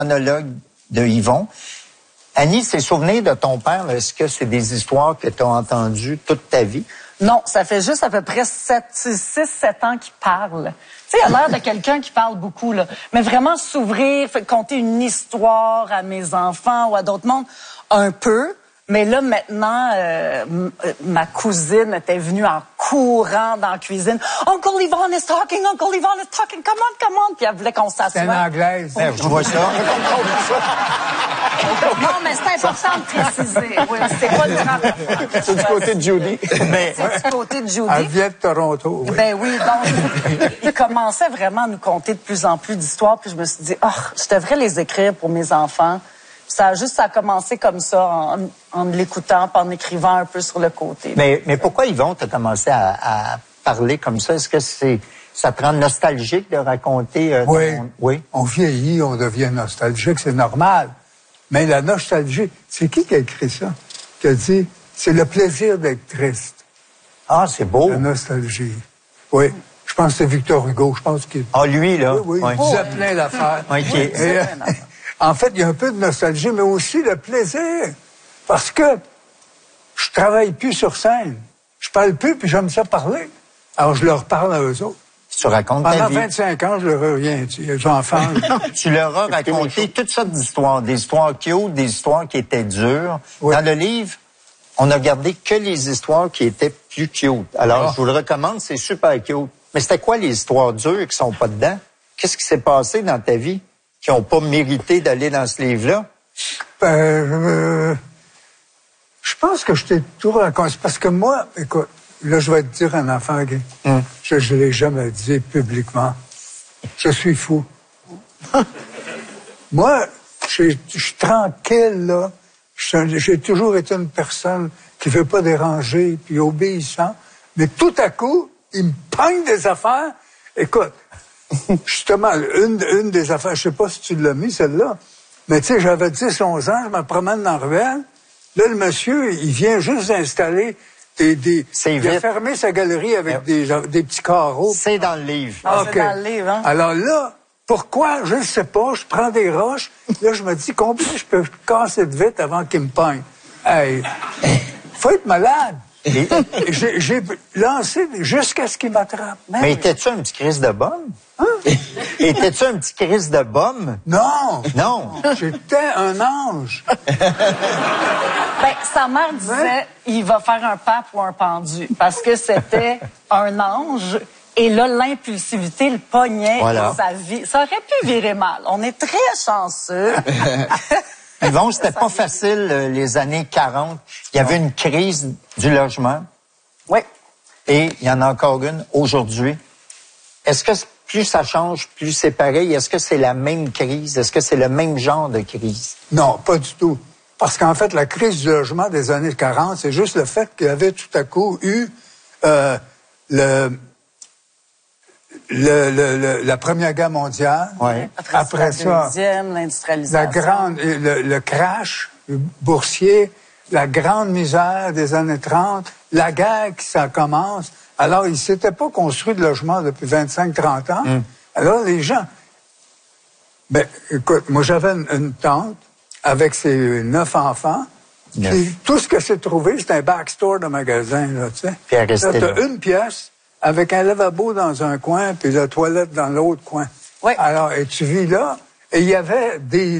monologue de Yvon. Annie, ces souvenirs de ton père, est-ce que c'est des histoires que tu as entendues toute ta vie? Non, ça fait juste à peu près 6-7 ans qu'il parle. Tu sais, il a l'air de quelqu'un qui parle beaucoup, là. Mais vraiment s'ouvrir, conter une histoire à mes enfants ou à d'autres mondes, un peu. Mais là, maintenant, ma cousine était venue en courant dans la cuisine. Uncle Yvon is talking, Uncle Yvon is talking, come on. Puis elle voulait qu'on s'assoie. C'est une anglaise. Je vois ça. Non, mais c'est important de préciser. Oui, c'est pas une grande... C'est du côté de Judy. C'est du côté de Judy. Elle vient de Toronto. Oui. Ben oui, donc, il commençait vraiment à nous conter de plus en plus d'histoires. Puis je me suis dit, je devrais les écrire pour mes enfants. Ça a commencé comme ça, en l'écoutant, puis en écrivant un peu sur le côté. Mais pourquoi, Yvon, tu as commencé à parler comme ça? Est-ce que ça te rend nostalgique de raconter? Oui. On vieillit, on devient nostalgique, c'est normal. Mais la nostalgie, c'est qui a écrit ça? Qui a dit, c'est le plaisir d'être triste. Ah, c'est beau. La nostalgie. Oui. Je pense que c'est Victor Hugo. Je pense qu'il... Ah, lui, là? Oui. Il disait plein d'affaires. OK. En fait, il y a un peu de nostalgie, mais aussi le plaisir. Parce que je travaille plus sur scène. Je parle plus, puis j'aime ça parler. Alors, je leur parle à eux autres. Tu racontes ta Pendant vie. 25 ans, je leur ai rien dit. Les enfants... Tu leur as raconté toutes sortes d'histoires. Des histoires cute, des histoires qui étaient dures. Oui. Dans le livre, on a gardé que les histoires qui étaient plus cute. Alors, je vous le recommande, c'est super cute. Mais c'était quoi les histoires dures qui sont pas dedans? Qu'est-ce qui s'est passé dans ta vie qui n'ont pas mérité d'aller dans ce livre-là? Je pense que je t'ai tout raconté. Parce que moi, écoute, là, je vais te dire un enfant gay. Je ne l'ai jamais dit publiquement. Je suis fou. Moi, je suis tranquille, là. J'ai toujours été une personne qui ne veut pas déranger, puis obéissant. Mais tout à coup, il me pogne des affaires. Écoute, justement, une des affaires, je sais pas si tu l'as mis, celle-là, mais tu sais, j'avais 10-11 ans, je me promène dans la ruelle. Là, le monsieur, il vient juste d'installer il a fermé sa galerie avec des petits carreaux. C'est dans le livre. C'est dans le livre, hein? Alors là, pourquoi? Je ne sais pas. Je prends des roches. Là, je me dis, combien je peux casser de vite avant qu'il me pogne? Hey, faut être malade. J'ai lancé jusqu'à ce qu'il m'attrape. Mais étais-tu un petit Christ de bombe? Hein? Étais-tu un petit Christ de bombe? Non. Non. J'étais un ange. Ben, sa mère disait, il va faire un pape ou un pendu. Parce que c'était un ange. Et là, l'impulsivité le pognait dans sa vie. Ça aurait pu virer mal. On est très chanceux. Yvon, c'était pas facile, les années 40. Il y avait une crise du logement. Oui. Et il y en a encore une aujourd'hui. Est-ce que plus ça change, plus c'est pareil? Est-ce que c'est la même crise? Est-ce que c'est le même genre de crise? Non, pas du tout. Parce qu'en fait, la crise du logement des années 40, c'est juste le fait qu'il y avait tout à coup eu la Première Guerre mondiale. Ouais. Après ça, la deuxième, l'industrialisation. Le crash boursier, la grande misère des années 30, la guerre qui ça commence. Alors, il ne s'était pas construit de logement depuis 25-30 ans. Alors, les gens... Ben, écoute, moi, j'avais une tante avec ses 9 enfants. Puis, tout ce que c'est trouvé, c'est un backstore de magasin, là, tu sais. Puis, elle restait là. T'as une pièce avec un lavabo dans un coin, puis la toilette dans l'autre coin. Oui. Alors, et tu vis là, et il y avait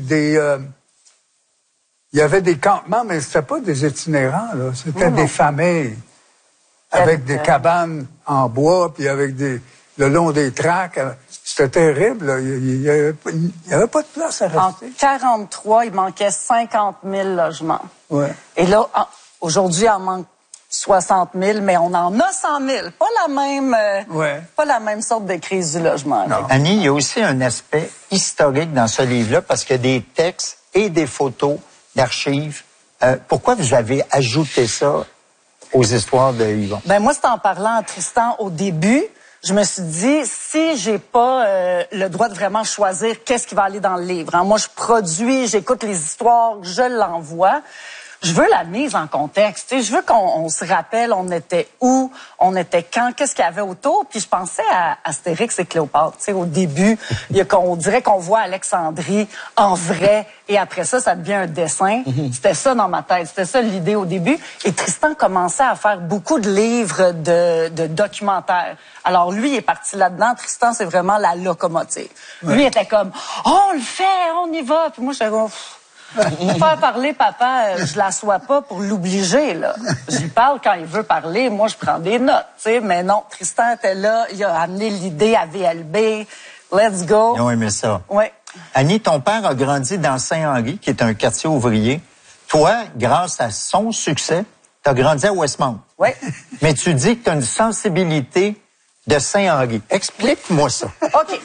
des campements, mais c'était pas des itinérants, là. C'était des familles. Avec des cabanes en bois, puis avec le long des tracts. C'était terrible, là. Il y avait pas de place à rester. En 1943, il manquait 50 000 logements. Ouais. Et là, aujourd'hui, il en manque 60 000, mais on en a 100 000. Pas la même sorte de crise du logement. Non. Annie, il y a aussi un aspect historique dans ce livre-là, parce qu'il y a des textes et des photos d'archives. Pourquoi vous avez ajouté ça aux histoires de Yvon? Ben moi, c'est en parlant à Tristan au début, je me suis dit, si j'ai pas le droit de vraiment choisir qu'est-ce qui va aller dans le livre, hein, moi je produis, j'écoute les histoires, je l'envoie, je veux la mise en contexte. Tu sais, je veux qu'on se rappelle, on était où, on était quand, qu'est-ce qu'il y avait autour. Puis je pensais à Astérix et Cléopâtre. Tu sais, au début, on dirait qu'on voit Alexandrie en vrai, et après ça devient un dessin. C'était ça dans ma tête, c'était ça l'idée au début. Et Tristan commençait à faire beaucoup de livres de documentaires. Alors lui, il est parti là-dedans. Tristan, c'est vraiment la locomotive. Ouais. Lui, il était comme, oh, on le fait, on y va. Puis moi, j'étais comme, faire parler papa, je l'assois pas pour l'obliger, là. J'y parle quand il veut parler, moi je prends des notes, tu sais, mais non, Tristan était là, il a amené l'idée à VLB, let's go. Ils ont aimé ça. Oui. Annie, ton père a grandi dans Saint-Henri, qui est un quartier ouvrier. Toi, grâce à son succès, tu as grandi à Westmount. Oui. Mais tu dis que tu as une sensibilité de Saint-Henri. Explique-moi ça. OK.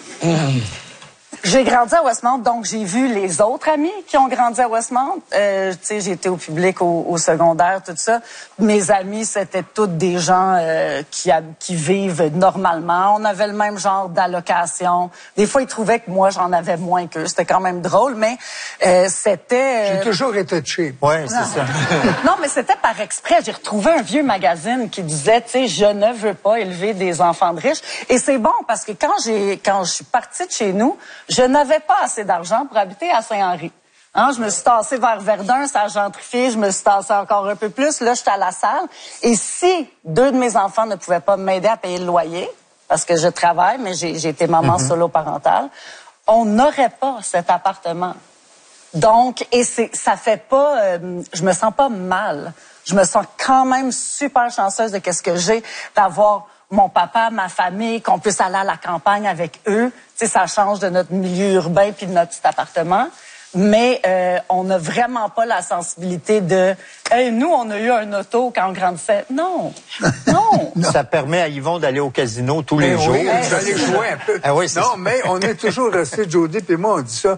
J'ai grandi à Westmount, donc j'ai vu les autres amis qui ont grandi à Westmount. Tu sais, j'ai été au public, au secondaire, tout ça. Mes amis, c'était tous des gens qui vivent normalement. On avait le même genre d'allocation. Des fois, ils trouvaient que moi, j'en avais moins qu'eux. C'était quand même drôle, mais c'était... J'ai toujours été cheap. Oui, c'est ça. Non, mais c'était par exprès. J'ai retrouvé un vieux magazine qui disait, tu sais, je ne veux pas élever des enfants de riches. Et c'est bon, parce que quand je suis partie de chez nous, je n'avais pas assez d'argent pour habiter à Saint-Henri. Hein, je me suis tassée vers Verdun, ça a gentrifié, je me suis tassée encore un peu plus. Là, j'étais à la salle. Et si 2 de mes enfants ne pouvaient pas m'aider à payer le loyer, parce que je travaille, mais j'ai été maman solo parentale, on n'aurait pas cet appartement. Donc, et ça fait pas... je me sens pas mal. Je me sens quand même super chanceuse de qu'est-ce que j'ai, d'avoir mon papa, ma famille, qu'on puisse aller à la campagne avec eux. Tu sais, ça change de notre milieu urbain puis de notre petit appartement. Mais on n'a vraiment pas la sensibilité de « Hey, nous, on a eu un auto quand on grandissait. » Non, non. Ça permet à Yvon d'aller au casino tous les jours. Oui, d'aller jouer un peu. Ah oui, non, mais on est toujours resté, Jody puis moi, on dit ça.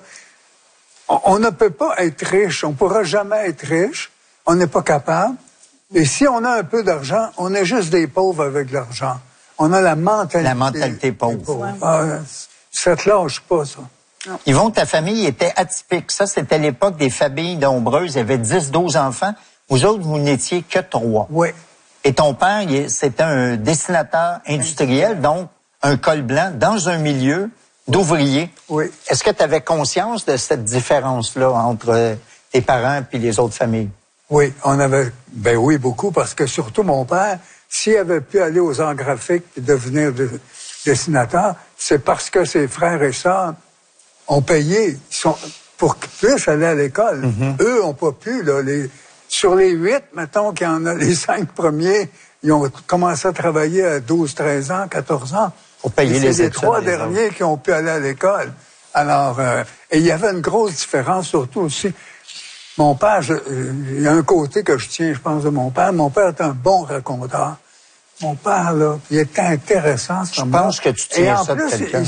On ne peut pas être riche. On ne pourra jamais être riche. On n'est pas capable. Et si on a un peu d'argent, on est juste des pauvres avec l'argent. On a la mentalité pauvre. Ouais. Ah, ça te lâche pas, ça. Non. Yvon, ta famille était atypique. Ça, c'était l'époque des familles nombreuses. Il y avait 10-12 enfants. Vous autres, vous n'étiez que 3. Oui. Et ton père, c'était un dessinateur industriel, donc un col blanc, dans un milieu d'ouvriers. Oui. Est-ce que tu avais conscience de cette différence-là entre tes parents et les autres familles? Oui, ben oui, beaucoup, parce que surtout mon père, s'il avait pu aller aux arts graphiques et devenir dessinateur, c'est parce que ses frères et sœurs ont payé pour qu'ils puissent aller à l'école. Eux ont pas pu, là. Sur les 8, mettons qu'il y en a les 5 premiers, ils ont commencé à travailler à 12, 13 ans, 14 ans. Pour payer les études. C'est les 3 derniers qui ont pu aller à l'école. Alors, et il y avait une grosse différence, surtout aussi. Mon père, il y a un côté que je tiens, je pense, de mon père. Mon père est un bon raconteur. Mon père, là, il était intéressant. Je pense que tu tiens ça de quelqu'un.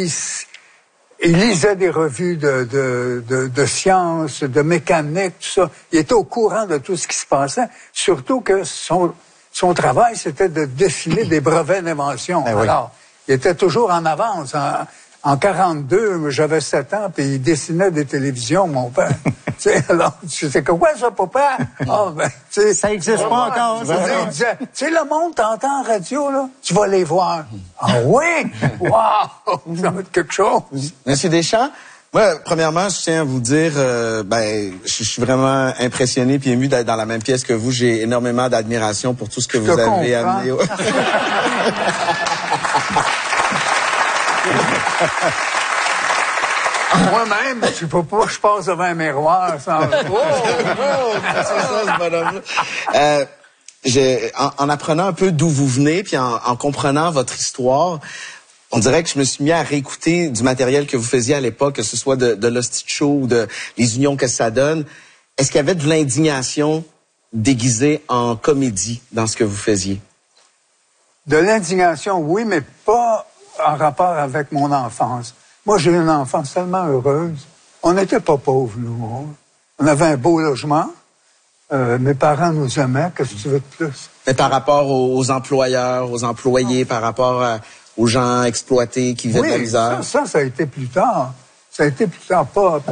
Il lisait des revues de sciences, de mécanique, tout ça. Il était au courant de tout ce qui se passait. Surtout que son travail, c'était de dessiner des brevets d'invention. Alors, il était toujours en avance. En 42, j'avais 7 ans, puis il dessinait des télévisions, mon père. Alors, c'est quoi ça, papa? Oh, ben, ça existe pas encore. Il disait, tu sais, le monde t'entend en radio, là, tu vas les voir. Ah oui? Wow! Ça va être quelque chose. Monsieur Deschamps, moi, premièrement, je tiens à vous dire, je suis vraiment impressionné puis ému d'être dans la même pièce que vous. J'ai énormément d'admiration pour tout ce que vous avez amené. Moi-même, je peux pas, je passe devant un miroir sans... En apprenant un peu d'où vous venez, puis en comprenant votre histoire, on dirait que je me suis mis à réécouter du matériel que vous faisiez à l'époque, que ce soit de l'Hostie Show ou de les unions que ça donne. Est-ce qu'il y avait de l'indignation déguisée en comédie dans ce que vous faisiez? De l'indignation, oui, mais pas en rapport avec mon enfance. Moi, j'ai eu une enfance tellement heureuse. On n'était pas pauvres, nous. On avait un beau logement. Mes parents nous aimaient. Qu'est-ce que tu veux de plus? Mais par rapport aux employeurs, aux employés, par rapport aux gens exploités qui vivaient de la misère? Ça a été plus tard. Ça a été plus tard.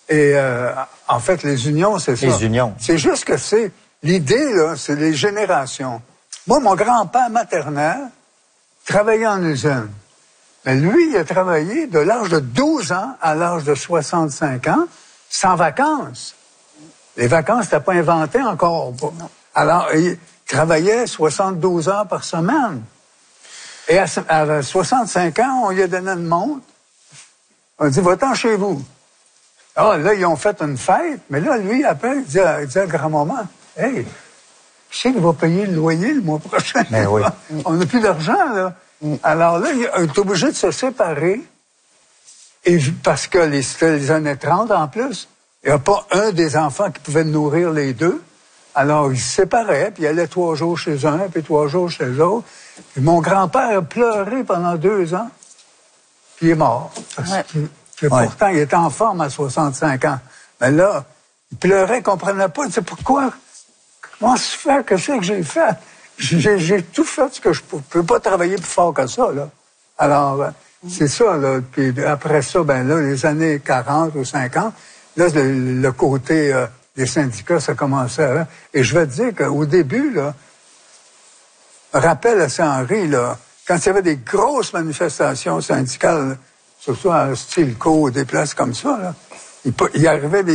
Et en fait, les unions, c'est ça. Les unions. C'est juste que l'idée, là, c'est les générations. Moi, mon grand-père maternel travaillait en usine. Mais lui, il a travaillé de l'âge de 12 ans à l'âge de 65 ans, sans vacances. Les vacances n'étaient pas inventées encore. Alors, il travaillait 72 heures par semaine. Et à 65 ans, on lui a donné une montre. On a dit, va-t'en chez vous. Ah, là, ils ont fait une fête, mais là, lui, après, il dit à grand-maman, « Hey, je sais qu'il va payer le loyer le mois prochain. Ben oui. On n'a plus d'argent, là. » Alors là, il est obligé de se séparer, et parce que c'était les années 30 en plus. Il n'y a pas un des enfants qui pouvait nourrir les deux. Alors, ils se séparaient, puis ils allaient 3 jours chez un, puis 3 jours chez l'autre. Puis mon grand-père a pleuré pendant 2 ans, puis il est mort. Puis pourtant, il était en forme à 65 ans. Mais là, il pleurait, il comprenait pas. Il disait, pourquoi? Comment se fait? Qu'est-ce que j'ai fait? J'ai tout fait ce que je peux pas travailler plus fort que ça, là. Alors, c'est ça, là. Puis après ça, ben là, les années 40 ou 50, là, le côté des syndicats, ça commençait. Hein? Et je vais te dire qu'au début, là, rappel à Saint-Henri, là, quand il y avait des grosses manifestations syndicales, surtout à Stilco, des places comme ça, là, il arrivait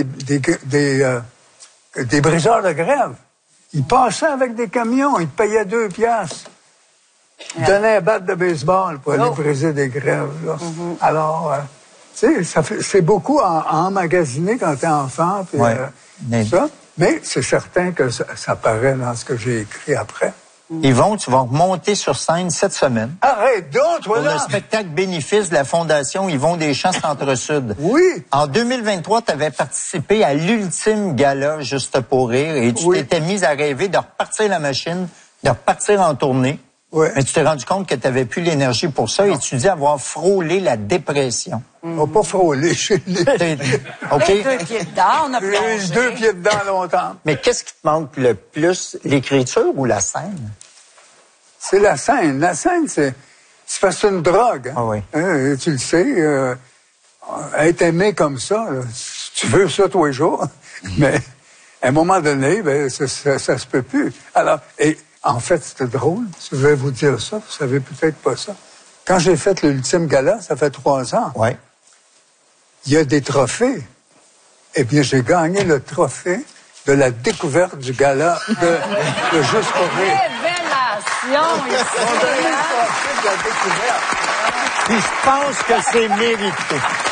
des briseurs de grève. Ils passaient avec des camions, ils payaient 2 piastres. Ils donnaient un bat de baseball pour aller briser des grèves. Là. Alors, tu sais, c'est beaucoup à emmagasiner quand t'es enfant, puis ça. Mais c'est certain que ça paraît dans ce que j'ai écrit après. Yvon, tu vas remonter sur scène cette semaine. Arrête donc, toi là! Pour le spectacle bénéfice de la Fondation Yvon Deschamps Centre-Sud. Oui! En 2023, tu avais participé à l'ultime gala Juste pour rire et tu t'étais mise à rêver de repartir la machine, de repartir en tournée. Oui. Mais tu t'es rendu compte que tu n'avais plus l'énergie pour ça et tu dis avoir frôlé la dépression. On n'a pas frôlé chez les... OK? 2 pieds dedans, on a J'ai eu plongé. 2 pieds dedans longtemps. Mais qu'est-ce qui te manque le plus, l'écriture ou la scène? C'est la scène. La scène, c'est parce que c'est une drogue. Hein? Ah oui. Tu le sais, être aimé comme ça, là, tu veux ça tous les jours, mais à un moment donné, ben, ça se peut plus. Alors, et en fait, c'était drôle. Je vais vous dire ça, vous savez peut-être pas ça. Quand j'ai fait l'ultime gala, ça fait 3 ans. Oui. Il y a des trophées. Eh bien, j'ai gagné le trophée de la découverte du gala de Juste pour rire. Révélation ici. On a eu le trophée de la découverte. Puis je pense que c'est mérité.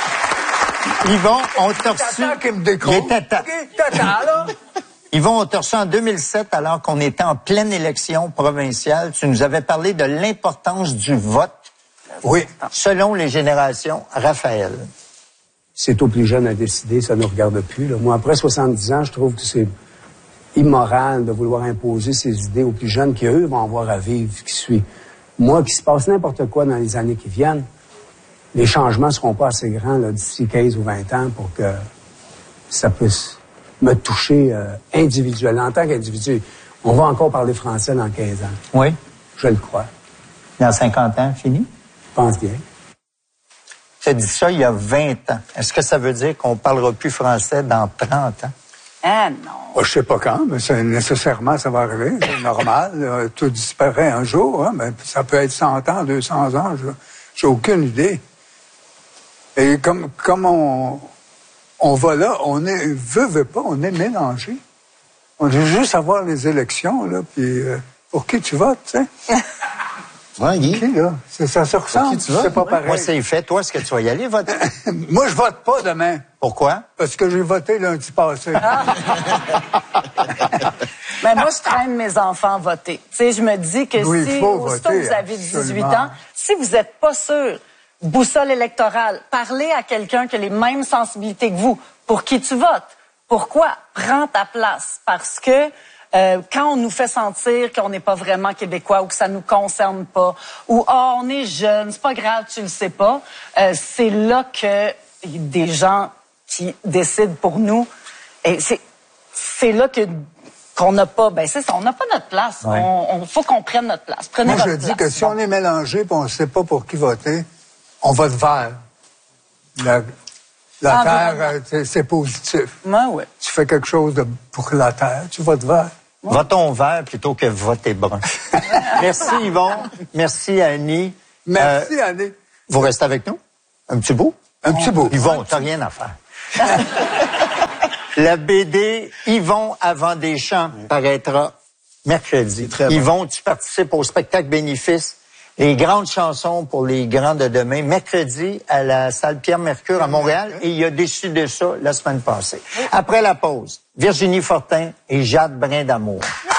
Yvon, on t'a reçu... Tata qui me décroche. Il est tata. OK, tata, là. Yvon, on t'a reçu en 2007 alors qu'on était en pleine élection provinciale. Tu nous avais parlé de l'importance du vote. Oui. Selon les générations, Raphaël. C'est aux plus jeunes à décider, ça ne nous regarde plus. Là. Moi, après 70 ans, je trouve que c'est immoral de vouloir imposer ses idées aux plus jeunes qui, eux, vont avoir à vivre, qui suit. Moi, qu'il se passe n'importe quoi dans les années qui viennent, les changements ne seront pas assez grands là, d'ici 15 ou 20 ans pour que ça puisse me toucher individuellement. En tant qu'individu, on va encore parler français dans 15 ans. Oui. Je le crois. Dans 50 ans, fini? Je pense bien. Tu as dit ça il y a 20 ans. Est-ce que ça veut dire qu'on ne parlera plus français dans 30 ans? Ah non. Je sais pas quand, mais nécessairement, ça va arriver. C'est normal. Tout disparaît un jour. Hein, mais ça peut être 100 ans, 200 ans. J'ai aucune idée. Et comme on va là, on est, veut pas, on est mélangé. On veut juste avoir les élections, là, puis pour qui tu votes, tu sais? Ouais, Guy. Qui, là? Ça se ressemble, c'est pas pareil. Moi, c'est fait. Toi, est-ce que tu vas y aller voter? Moi, je vote pas demain. Pourquoi? Parce que j'ai voté lundi passé. Mais moi, je traîne mes enfants voter. Tu sais, je me dis que Oui, si, faut aussitôt voter, vous avez 18 absolument. ans, si vous n'êtes pas sûr, boussole électorale, parlez à quelqu'un qui a les mêmes sensibilités que vous. Pour qui tu votes? Pourquoi? Prends ta place. Parce que quand on nous fait sentir qu'on n'est pas vraiment québécois ou que ça nous concerne pas, ou on est jeune, c'est pas grave, tu le sais pas, c'est là que des gens qui décident pour nous, et c'est là qu'on n'a pas, c'est ça, on n'a pas notre place. Ouais. On faut qu'on prenne notre place. Prenez Moi, je votre dis place. que si on est mélangé et on ne sait pas pour qui voter, on vote vert. La Terre, c'est positif. Ouais. Tu fais quelque chose pour la Terre, tu votes vert. Votons vert plutôt que voter brun. Merci Yvon. Merci Annie. Merci Annie. Vous restez avec nous? Un petit bout? Un petit bout. Yvon, t'as rien à faire. La BD Yvon avant des champs paraîtra mercredi. Très bon. Yvon, tu participes au spectacle bénéfice Les grandes chansons pour les grands de demain, mercredi à la salle Pierre-Mercure à Montréal, et il a décidé ça la semaine passée. Après la pause, Virginie Fortin et Jade Brindamour.